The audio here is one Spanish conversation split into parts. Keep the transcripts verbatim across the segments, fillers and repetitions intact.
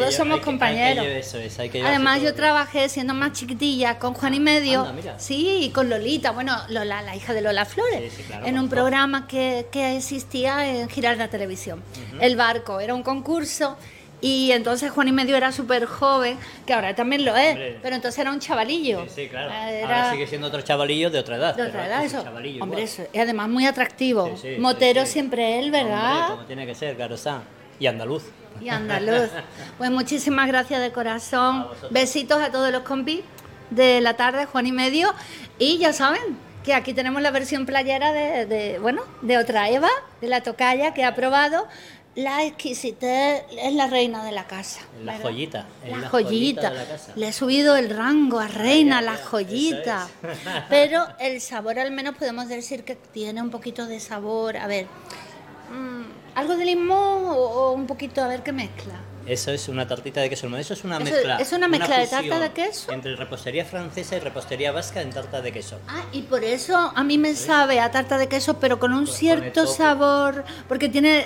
todos somos hay que, compañeros. hay que, eso es, hay que Además, yo trabajé siendo más chiquitilla con Juan y Medio, Anda, sí, y con Lolita, bueno, Lola, la hija de Lola Flores, sí, sí, claro, en un por programa que, que existía en Giralda Televisión. Uh-huh. El Barco, era un concurso. Y entonces Juan y Medio era súper joven, que ahora también lo es, Hombre. pero entonces era un chavalillo. Sí, sí, claro. Era... Ahora sigue siendo otro chavalillo de otra edad. De otra edad, eso. Hombre, igual. eso. Y además muy atractivo. Sí, sí, Motero sí, sí. siempre él, ¿verdad? Hombre, como tiene que ser, claro está. Y andaluz. Y andaluz. Pues muchísimas gracias de corazón. Besitos a todos los compis de la tarde, Juan y Medio. Y ya saben que aquí tenemos la versión playera de, de bueno, de otra Eva, de la tocaya, que ha probado. La exquisitez es la reina de la casa. La ¿verdad? joyita. La, la joyita. joyita de la casa. Le he subido el rango a reina, la joyita. Es. Pero el sabor al menos podemos decir que tiene un poquito de sabor. A ver, mmm, ¿algo de limón o, o un poquito? A ver qué mezcla. Eso es una tartita de queso. Eso es una Eso, mezcla. ¿Es una mezcla una de tarta de queso? Entre repostería francesa y repostería vasca en tarta de queso. Ah, y por eso a mí me sabe a tarta de queso, pero con un pues cierto sabor, porque tiene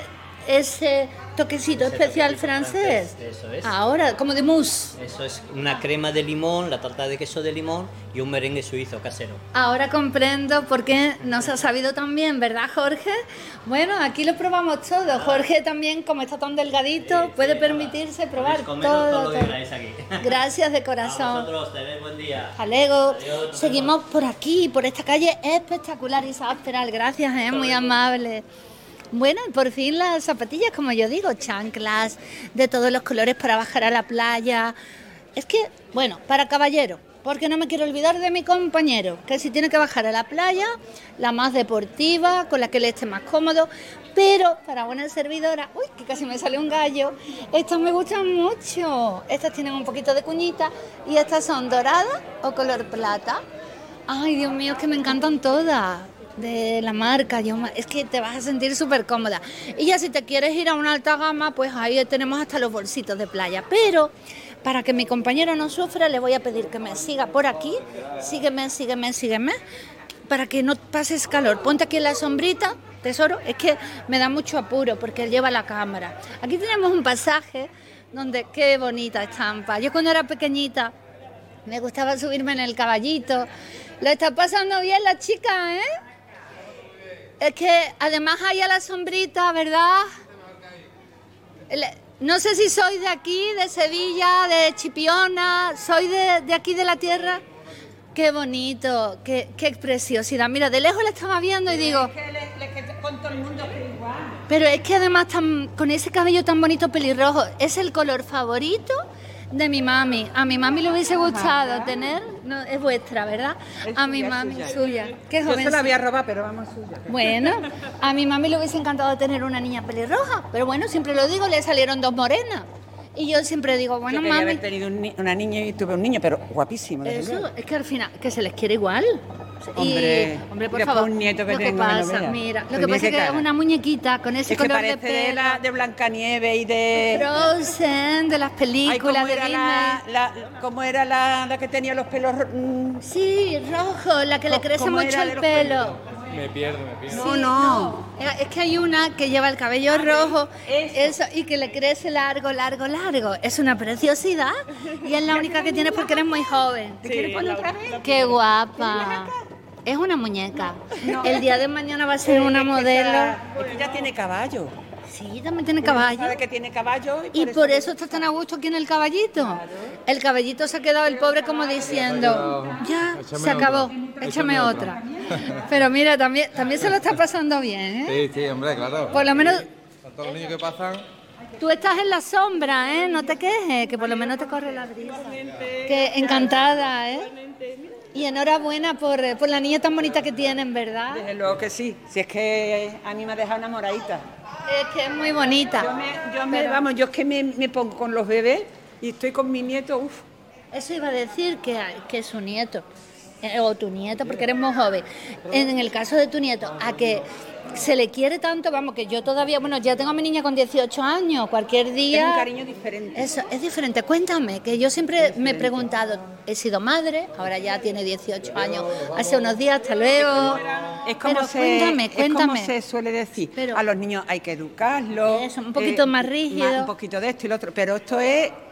ese toquecito ese especial toquecito francés. francés. Eso es. Ahora, como de mousse. Eso es una crema de limón, la tarta de queso de limón y un merengue suizo casero. Ahora comprendo por qué nos ha sabido tan bien, ¿verdad, Jorge? Bueno, aquí lo probamos todo. Jorge también, como está tan delgadito, sí, puede sí, permitirse probar todo. todo, lo que aquí. Gracias de corazón. A vosotros, tenéis buen día. Hasta luego. Adiós, seguimos vemos. Por aquí, por esta calle espectacular, Isabel Peral. Gracias, ¿eh? Muy amable. Bueno, por fin las zapatillas, como yo digo, chanclas de todos los colores para bajar a la playa. Es que, bueno, para caballero, porque no me quiero olvidar de mi compañero, que si tiene que bajar a la playa, la más deportiva, con la que le esté más cómodo, pero para buena servidora, uy, que casi me sale un gallo, estas me gustan mucho. Estas tienen un poquito de cuñita y estas son doradas o color plata. Ay, Dios mío, es que me encantan todas. De la marca, yo, es que te vas a sentir súper cómoda. Y ya si te quieres ir a una alta gama, pues ahí tenemos hasta los bolsitos de playa. Pero para que mi compañero no sufra, le voy a pedir que me siga por aquí. Sígueme, sígueme, sígueme, para que no pases calor. Ponte aquí en la sombrita, tesoro. Es que me da mucho apuro porque él lleva la cámara. Aquí tenemos un pasaje donde, qué bonita estampa. Yo cuando era pequeñita me gustaba subirme en el caballito. Lo está pasando bien la chica, ¿eh? Es que además hay a la sombrita, ¿verdad? No sé si soy de aquí, de Sevilla, de Chipiona, soy de, de aquí de la tierra. Qué bonito, qué, qué preciosidad. Mira, de lejos la estaba viendo y digo... Es que, le, le, que con todo el mundo es igual. Pero es que además tan, con ese cabello tan bonito pelirrojo, es el color favorito de mi mami. A mi mami le hubiese gustado tener, no, es vuestra, ¿verdad? Es a mi suya, mami, suya. suya. Qué Yo joven. se la voy a robar, pero vamos, suya. Bueno, a mi mami le hubiese encantado tener una niña pelirroja, pero bueno, siempre lo digo, le salieron dos morenas. Y yo siempre digo, bueno, yo quería mami... haber tenido un ni una niña y tuve un niño, pero guapísimo. Eso, luego. Es que al final, que se les quiere igual. Hombre, y, hombre, por favor, un nieto que lo que tengo, pasa, no mira, lo pues que pasa es que cara. es una muñequita con ese es que color de parece pelo. De, la, de Blancanieves y de... Frozen, de las películas. Ay, ¿cómo, era de la, la, ¿Cómo era la, la que tenía los pelos? Mm, sí, rojo, la que le crece mucho el pelo. Me pierdo, me pierdo. Sí, no, no, no. Es que hay una que lleva el cabello rojo eso. Eso, y que le crece largo, largo, largo. Es una preciosidad y es la única que tienes porque eres muy joven. ¿Te sí, quieres poner la, otra vez? La, Qué guapa. Es una muñeca. No. El día de mañana va a ser una es modelo. Que es que ya tiene caballo. Sí, también tiene caballo. Sabe que tiene caballo. Y por, y eso, por eso está tan a gusto aquí en el caballito. Claro. El caballito se ha quedado el pobre como diciendo, ya, échame se acabó, otra. échame otra. otra. Pero mira, también, también se lo está pasando bien, ¿eh? Sí, sí, hombre, claro. Por lo menos... Con todos los niños que pasan... Tú estás en la sombra, ¿eh? No te quejes, que por lo menos te corre la brisa. Que encantada, ¿eh? Y enhorabuena por, por la niña tan bonita que tienen, ¿verdad? Desde luego que sí. Si es que a mí me ha dejado enamoradita. Es que es muy bonita. Yo me, yo me vamos, yo es que me, me pongo con los bebés y estoy con mi nieto, uff. Eso iba a decir que, que es su nieto, eh, o tu nieto, porque eres muy joven. En, en el caso de tu nieto, a que se le quiere tanto, vamos, que yo todavía, bueno, ya tengo a mi niña con dieciocho años, cualquier día... Es un cariño diferente. Eso, es diferente. Cuéntame, que yo siempre me he preguntado, he sido madre, ahora ya tiene dieciocho años, hace unos días, hasta luego... Es como, Pero se, cuéntame, es cuéntame. como se suele decir, pero, a los niños hay que educarlos... Eso, un poquito eh, más rígido. Más, un poquito de esto y lo otro, pero esto es